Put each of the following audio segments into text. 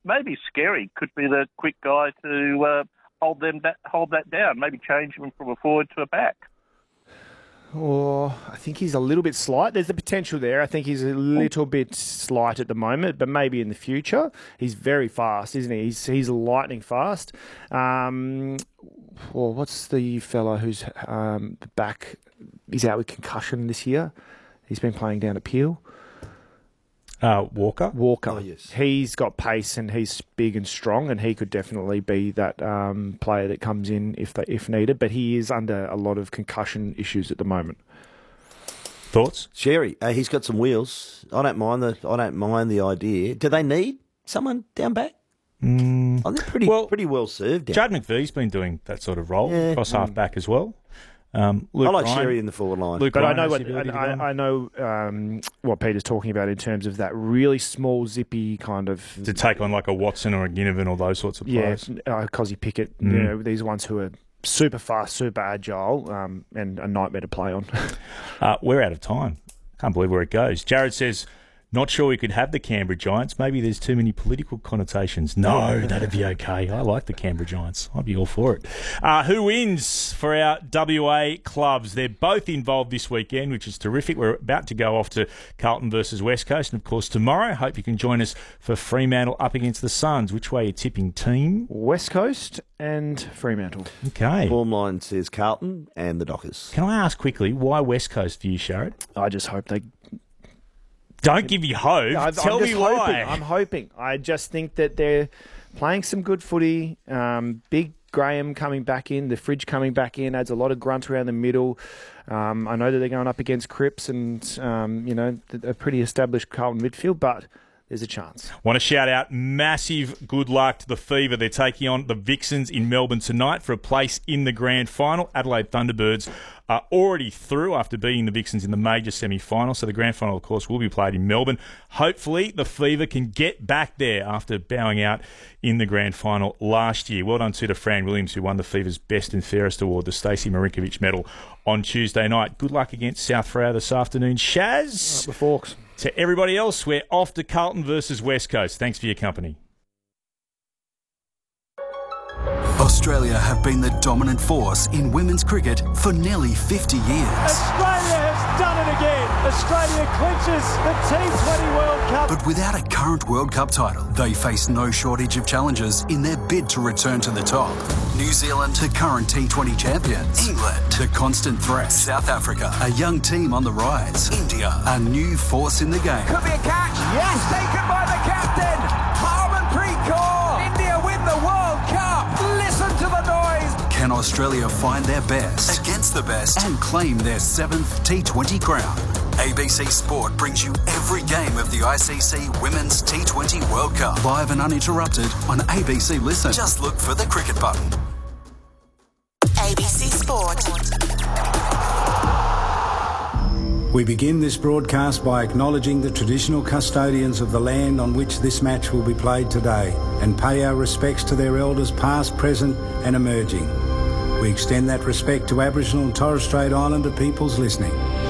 maybe Scary could be the quick guy to hold that down, maybe change him from a forward to a back. Oh, I think he's a little bit slight. There's the potential there. I think he's a little bit slight at the moment, but maybe in the future. He's very fast, isn't he? He's lightning fast. What's the fella who's back? He's out with concussion this year. He's been playing down at Peel. Walker. Oh, yes. He's got pace and he's big and strong, and he could definitely be that player that comes in if needed. But he is under a lot of concussion issues at the moment. Thoughts? Sherry, he's got some wheels. I don't mind the idea. Do they need someone down back? They're pretty well served. Judd McVee's been doing that sort of role, cross half back as well. Luke I like Ryan, Sherry in the forward line. But I know what Peter's talking about in terms of that really small, zippy kind of... To take on like a Watson or a Ginnivan or those sorts of players. Yeah, Cozzy Pickett, these ones who are super fast, super agile, and a nightmare to play on. We're out of time. Can't believe where it goes. Jared says... Not sure we could have the Canberra Giants. Maybe there's too many political connotations. No, that'd be okay. I like the Canberra Giants. I'd be all for it. Who wins for our WA clubs? They're both involved this weekend, which is terrific. We're about to go off to Carlton versus West Coast. And, of course, tomorrow, hope you can join us for Fremantle up against the Suns. Which way are you tipping, team? West Coast and Fremantle. Okay. Form line says Carlton and the Dockers. Can I ask quickly, why West Coast for you, Sharad? I just hope they... Don't give me hope. Tell me why. I'm hoping. I just think that they're playing some good footy. Big Graham coming back in. The Fridge coming back in adds a lot of grunt around the middle. I know that they're going up against Cripps and, a pretty established Carlton midfield, but there's a chance. Want to shout out massive good luck to the Fever. They're taking on the Vixens in Melbourne tonight for a place in the grand final. Adelaide Thunderbirds are already through after beating the Vixens in the major semi-final. So the grand final, of course, will be played in Melbourne. Hopefully the Fever can get back there after bowing out in the grand final last year. Well done to Fran Williams, who won the Fever's Best and Fairest Award, the Stacey Marinkovic Medal, on Tuesday night. Good luck against South Freya this afternoon. Shaz? The Forks. To everybody else, we're off to Carlton versus West Coast. Thanks for your company. Australia have been the dominant force in women's cricket for nearly 50 years. Australia has done it again. Australia clinches the T20 World Cup. But without a current World Cup title, they face no shortage of challenges in their bid to return to the top. New Zealand, the current T20 champions. England, the constant threat. South Africa, a young team on the rise. India, a new force in the game. Could be a catch. Yes, taken by the captain. Harmanpreet Kaur. India win the World Cup. Listen to the noise. Can Australia find their best against the best and claim their 7th T20 crown? ABC Sport brings you every game of the ICC Women's T20 World Cup, live and uninterrupted on ABC Listen. Just look for the cricket button. ABC Sport. We begin this broadcast by acknowledging the traditional custodians of the land on which this match will be played today and pay our respects to their elders past, present and emerging. We extend that respect to Aboriginal and Torres Strait Islander peoples listening.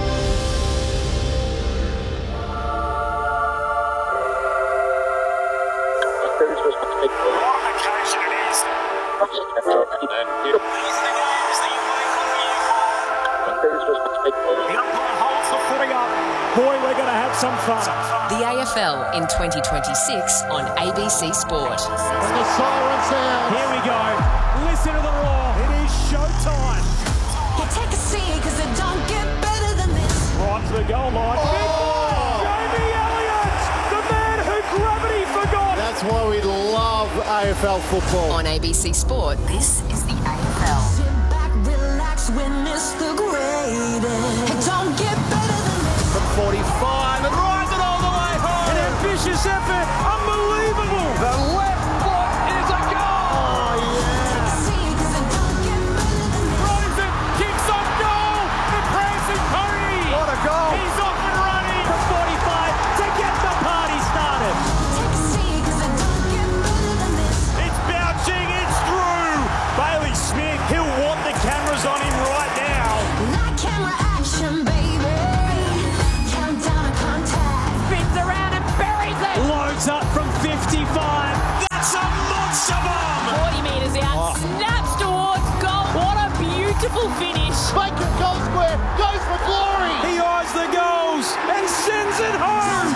Some fun. The AFL in 2026 on ABC Sport. And the siren sound. Here we go. Listen to the roar. It is showtime. You take a seat because it don't get better than this. Right to the goal line. Jamie Elliott, the man who gravity forgot. That's why we love AFL football. On ABC Sport, this is the AFL. Sit back, relax, witness the greatest. It don't get better than this. From 45 and rise it all the way home. An ambitious effort. Unbelievable. The left foot is a goal. Oh, yeah. Rosen kicks on goal. The prancing pony. What a goal. He's off and running. From 45 to get the party started. It's bouncing. It's through. Bailey Smith, he'll want the cameras on him right beautiful finish. Bacon goal square, goes for glory. He eyes the goals and sends it home.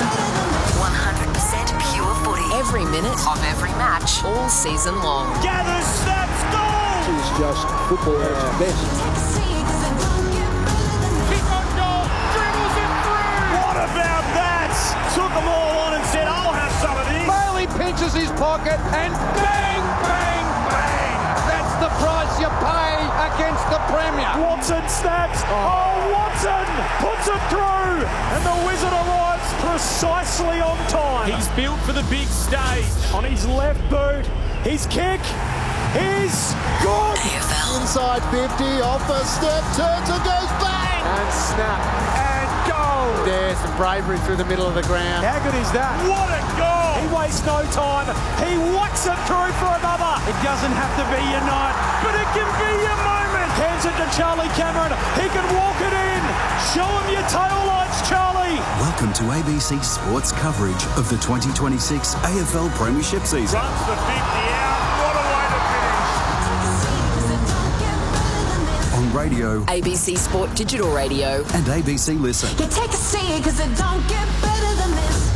100% pure footy. Every minute of every match, all season long. Gathers, snaps, goal. It's just football at its best. Kick on goal, dribbles it through. What about that? Took them all on and said, I'll have some of this. Bailey pinches his pocket and bang, bang, bang. That's the price you pay against the Premier. Watson snaps. Oh, Watson puts it through. And the Wizard arrives precisely on time. He's built for the big stage. On his left boot, his kick is good. Inside 50, off a step, turns and goes bang. And snap. And goal. There's some bravery through the middle of the ground. How good is that? What a goal. He wastes no time. He whacks it through for another. It doesn't have to be your night, but it can be your moment. Hands it to Charlie Cameron. He can walk it in. Show him your tail lights, Charlie. Welcome to ABC Sports coverage of the 2026 AFL Premiership season. Runs the 50 out. What a way to finish. On radio, ABC Sport Digital Radio. and ABC Listen. You take a stand because it don't get better than this.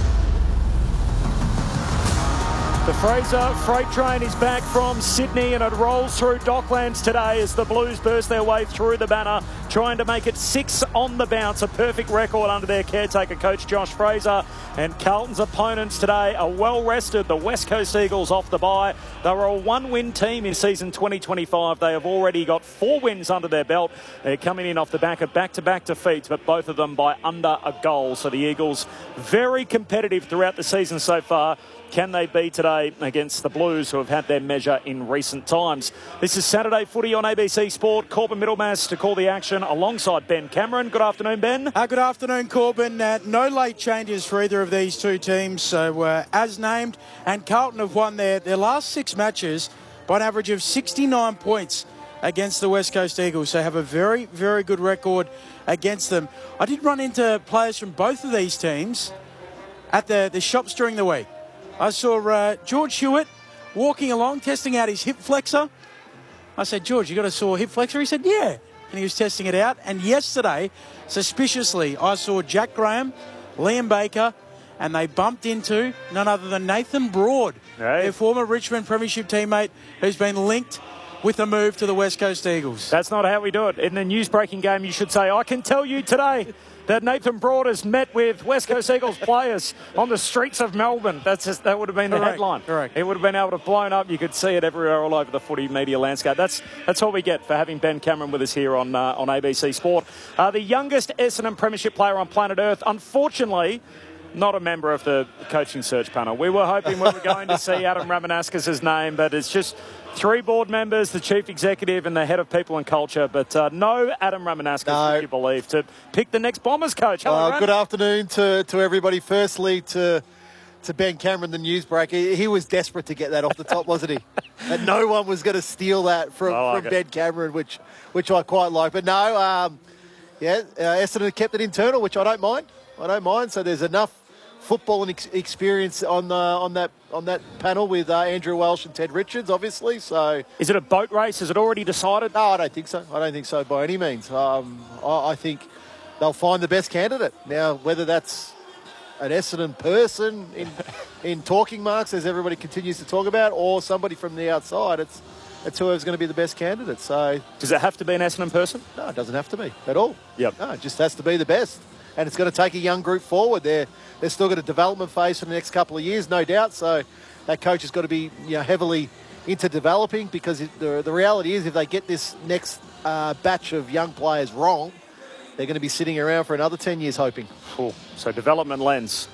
The Fraser freight train is back from Sydney and it rolls through Docklands today as the Blues burst their way through the banner, trying to make it 6 on the bounce, a perfect record under their caretaker coach Josh Fraser. And Carlton's opponents today are well rested. The West Coast Eagles off the bye. They were a one-win team in season 2025. They have already got 4 wins under their belt. They're coming in off the back of back-to-back defeats, but both of them by under a goal. So the Eagles very competitive throughout the season so far. Can they be today against the Blues, who have had their measure in recent times? This is Saturday Footy on ABC Sport. Corbin Middlemass to call the action alongside Ben Cameron. Good afternoon, Ben. Good afternoon, Corbin. No late changes for either of these two teams. So as named, and Carlton have won their last 6 matches by an average of 69 points against the West Coast Eagles. So have a very, very good record against them. I did run into players from both of these teams at the shops during the week. I saw George Hewitt walking along, testing out his hip flexor. I said, George, you got a sore hip flexor? He said, yeah. And he was testing it out. And yesterday, suspiciously, I saw Jack Graham, Liam Baker, and they bumped into none other than Nathan Broad, their former Richmond Premiership teammate who's been linked with a move to the West Coast Eagles. That's not how we do it. In the news-breaking game, you should say, I can tell you today that Nathan Broad has met with West Coast Eagles players on the streets of Melbourne. That would have been the headline. Correct. It would have been able to have blown up. You could see it everywhere all over the footy media landscape. That's what we get for having Ben Cameron with us here on ABC Sport. The youngest Essendon Premiership player on planet Earth, unfortunately, not a member of the coaching search panel. We were hoping we were going to see Adam Ramanauskas' name, but it's just 3 board members, the chief executive and the head of people and culture, but no Adam Ramanauskas, would you believe, to pick the next Bombers coach. Hello, good afternoon to everybody. Firstly, to Ben Cameron, the newsbreaker. He was desperate to get that off the top, wasn't he? And no one was going to steal that from Ben Cameron, which I quite like. But no, Essendon kept it internal, which I don't mind. So there's enough football and experience on that panel with Andrew Welsh and Ted Richards, obviously. So, is it a boat race? Is it already decided? No, I don't think so. I don't think so by any means. I think they'll find the best candidate. Now, whether that's an Essendon person in talking marks, as everybody continues to talk about, or somebody from the outside, it's whoever's going to be the best candidate. So, does it have to be an Essendon person? No, it doesn't have to be at all. Yep. No, it just has to be the best. And it's going to take a young group forward. They're still got a development phase for the next couple of years, no doubt. So that coach has got to be heavily into developing, because the reality is if they get this next batch of young players wrong, they're going to be sitting around for another 10 years hoping. Cool. So development lens.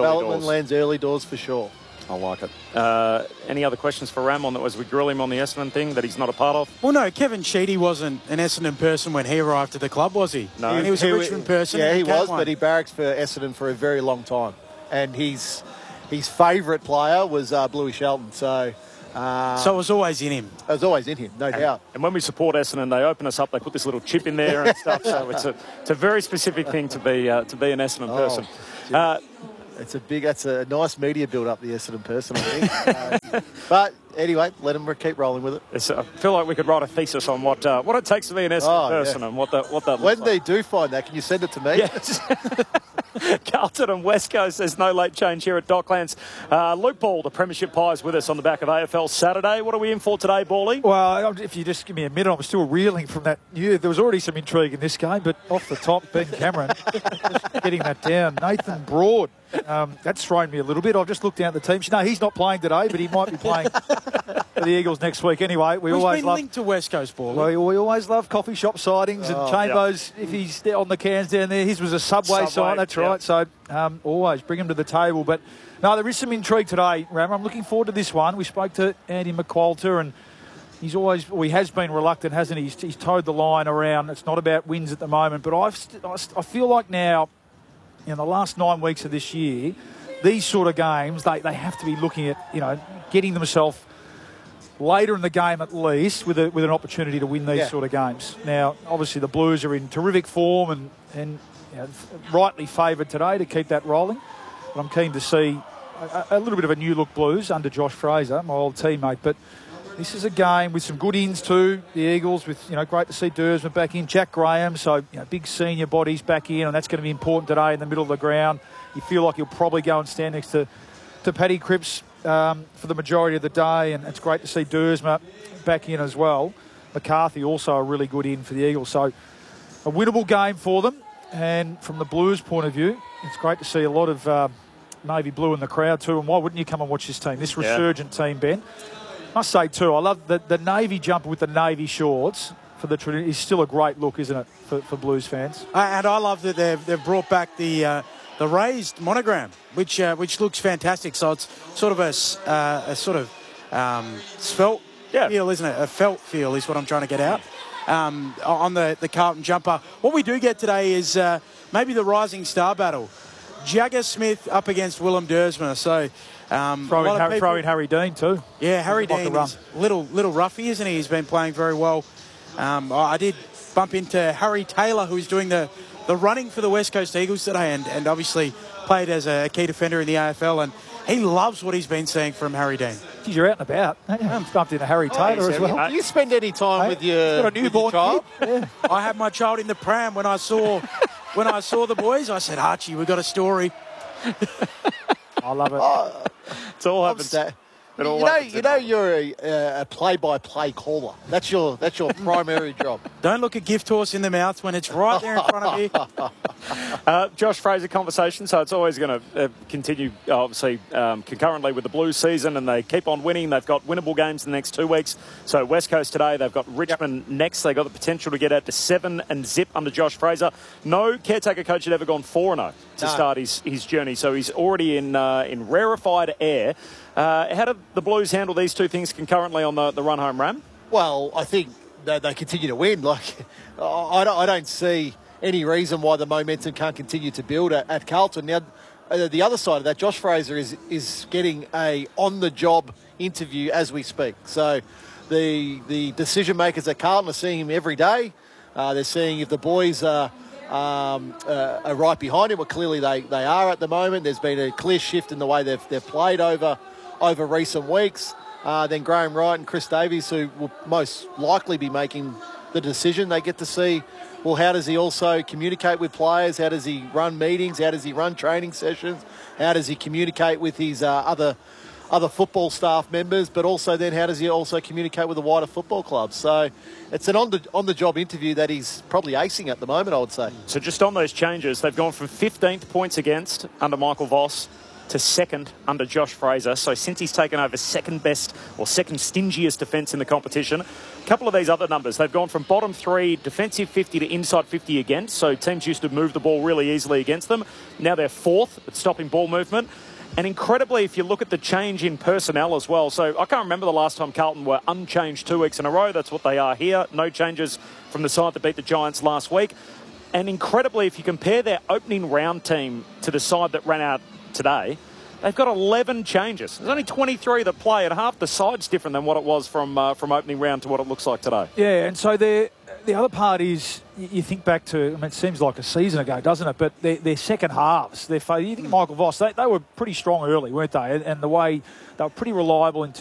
Early doors for sure. I like it. Any other questions for Ram on that as we grill him on the Essendon thing that he's not a part of? Well, no, Kevin Sheedy wasn't an Essendon person when he arrived at the club, was he? No. He was a Richmond person. Yeah, he was, but he barracks for Essendon for a very long time. And his favourite player was Bluey Shelton. So it was always in him. It was always in him, no doubt. And when we support Essendon, they open us up. They put this little chip in there and stuff. So it's a very specific thing to be an Essendon person. That's a nice media build up, the Essendon person, I think. But anyway, let them keep rolling with it. I feel like we could write a thesis on what it takes to be an Essendon person and what that looks like. When they do find that, can you send it to me? Yes. Carlton and West Coast, there's no late change here at Docklands. Luke Ball, the Premiership Pies, with us on the back of AFL Saturday. What are we in for today, Bally? Well, if you just give me a minute, I'm still reeling from that. There was already some intrigue in this game, but off the top, Ben Cameron just getting that down. Nathan Broad, that's thrown me a little bit. I've just looked down at the team. No, he's not playing today, but he might be playing for the Eagles next week. Anyway, We've been linked to West Coast Ball. Well, we always love coffee shop sightings, and Chambo's, if he's on the cans down there, his was a Subway sign. That's right. So always bring him to the table. But no, there is some intrigue today, Ram. I'm looking forward to this one. We spoke to Andy McQualter, and he has been reluctant, hasn't he? He's towed the line around. It's not about wins at the moment, but I feel like now, in the last 9 weeks of this year, these sort of games, they have to be looking at, getting themselves later in the game at least with an opportunity to win these sort of games. Now, obviously the Blues are in terrific form and rightly favoured today to keep that rolling. But I'm keen to see a little bit of a new look Blues under Josh Fraser, my old teammate. But this is a game with some good ins too. The Eagles with, great to see Dersman back in, Jack Graham, so big senior bodies back in, and that's going to be important today in the middle of the ground. You feel like he'll probably go and stand next to Paddy Cripps for the majority of the day, and it's great to see Dersma back in as well. McCarthy also a really good in for the Eagles, so a winnable game for them. And from the Blues point of view, it's great to see a lot of navy blue in the crowd too. And why wouldn't you come and watch this team, this resurgent team, Ben? Must say too, I love the navy jumper with the navy shorts for the tradition. Is still a great look, isn't it, for Blues fans? And I love that they've brought back the raised monogram, which looks fantastic. So it's sort of a svelte feel, isn't it? A felt feel is what I'm trying to get out on the Carlton jumper. What we do get today is maybe the rising star battle. Jagger Smith up against Willem Dersma. So throw in Harry Dean too. Yeah, Harry Dean is a little roughy, isn't he? He's been playing very well. I did bump into Harry Taylor, who's doing the running for the West Coast Eagles today, and obviously played as a key defender in the AFL, and he loves what he's been seeing from Harry Dean. Geez, you're out and about. I'm bumped into Harry Taylor as well. Do you spend any time with your newborn child? Yeah. I had my child in the pram when I saw the boys. I said, Archie, we've got a story. I love it. It's all happens. You're a play-by-play caller. That's your primary job. Don't look a gift horse in the mouth when it's right there in front of you. Josh Fraser conversation, so it's always going to continue, obviously, concurrently with the Blues season, and they keep on winning. They've got winnable games in the next 2 weeks. So West Coast today, they've got Richmond next. They've got the potential to get out to 7 and zip under Josh Fraser. No caretaker coach had ever gone 4-0 to start his journey, so he's already in rarefied air. How do the Blues handle these two things concurrently on the run home, Ram? Well, I think they continue to win. I don't see any reason why the momentum can't continue to build at Carlton. Now, the other side of that, Josh Fraser is getting a on-the-job interview as we speak. So the decision makers at Carlton are seeing him every day. They're seeing if the boys are right behind him. Well, clearly they are at the moment. There's been a clear shift in the way they've played over recent weeks. Then Graham Wright and Chris Davies, who will most likely be making the decision. They get to see, well, how does he also communicate with players? How does he run meetings? How does he run training sessions? How does he communicate with his other football staff members? But also then how does he also communicate with the wider football club? So it's an on-the-job interview that he's probably acing at the moment, I would say. So just on those changes, they've gone from 15th points against under Michael Voss to 2nd under Josh Fraser. So since he's taken over second best or second stingiest defence in the competition, a couple of these other numbers, they've gone from bottom 3 defensive 50 to inside 50 against. So teams used to move the ball really easily against them. Now they're 4th at stopping ball movement. And incredibly, if you look at the change in personnel as well, so I can't remember the last time Carlton were unchanged 2 weeks in a row. That's what they are here. No changes from the side that beat the Giants last week. And incredibly, if you compare their opening round team to the side that ran out today, they've got 11 changes. There's only 23 that play, and half the side's different than what it was from opening round to what it looks like today. Yeah, and so the other part is you think back to, I mean, it seems like a season ago, doesn't it? But their second halves, you think Michael Voss, they were pretty strong early, weren't they? And the way they were pretty reliable in